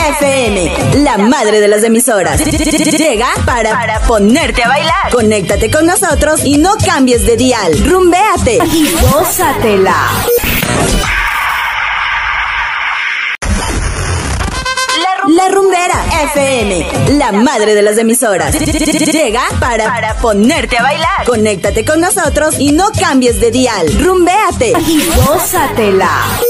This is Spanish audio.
FM, la madre de las emisoras. Llega para ponerte a bailar. Conéctate con nosotros y no cambies de dial. Rumbéate y gózatela. La Rumbera FM, la madre de las emisoras. Llega para ponerte a bailar. Conéctate con nosotros y no cambies de dial. Rumbéate y gózatela.